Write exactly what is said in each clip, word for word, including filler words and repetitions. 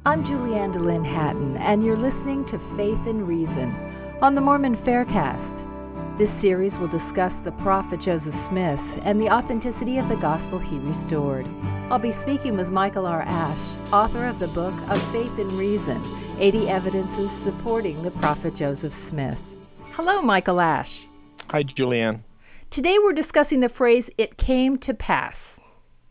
I'm Julianne DeLynn Hatton, and you're listening to Faith and Reason on the Mormon Faircast. This series will discuss the prophet Joseph Smith and the authenticity of the gospel he restored. I'll be speaking with Michael R. Ash, author of the book of Faith and Reason, eighty Evidences Supporting the Prophet Joseph Smith. Hello, Michael Ash. Hi, Julianne. Today we're discussing the phrase, "it came to pass."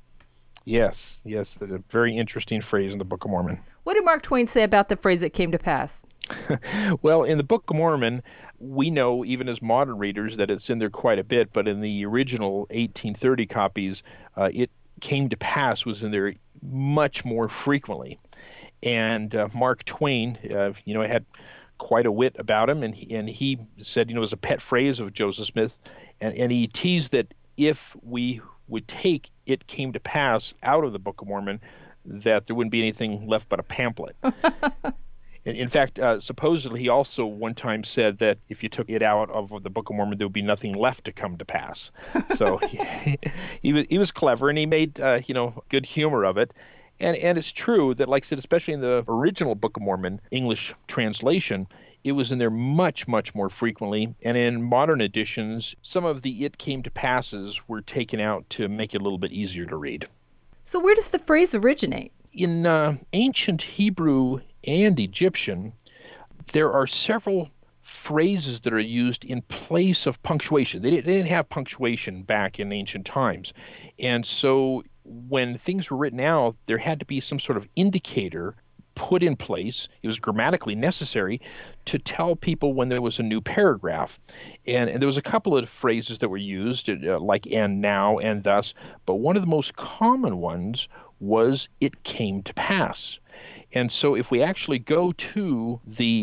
Yes, yes, a very interesting phrase in the Book of Mormon. What did Mark Twain say about the phrase, "it came to pass"? Well, in the Book of Mormon, we know, even as modern readers, that it's in there quite a bit, but in the original eighteen thirty copies, uh, it came to pass was in there much more frequently. And uh, Mark Twain, uh, you know, had quite a wit about him, and he, and he said, you know, it was a pet phrase of Joseph Smith, and, and he teased that if we would take "it came to pass" out of the Book of Mormon, that there wouldn't be anything left but a pamphlet. In, in fact, uh, supposedly he also one time said that if you took it out of the Book of Mormon, there would be nothing left to come to pass. So he, he was he was clever, and he made uh, you know good humor of it. And and it's true that, like I said, especially in the original Book of Mormon English translation, it was in there much, much more frequently. And in modern editions, some of the "it came to passes" were taken out to make it a little bit easier to read. So where does the phrase originate? In uh, ancient Hebrew and Egyptian, there are several phrases that are used in place of punctuation. They didn't, they didn't have punctuation back in ancient times. And so when things were written out, there had to be some sort of indicator put in place. It was grammatically necessary to tell people when there was a new paragraph. And, and there was a couple of phrases that were used, uh, like "and now" and "thus," but one of the most common ones was "it came to pass." And so if we actually go to the